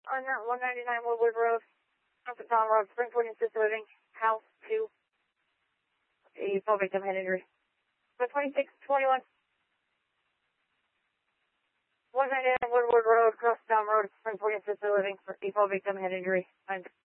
on 199 Woodward Road, Upton Road, Springport Assisted Living, House 2. A fall victim head injury. The 2621. 199 Woodward Road, Crosstown Road, Springport Assisted Living, for a fall victim head injury.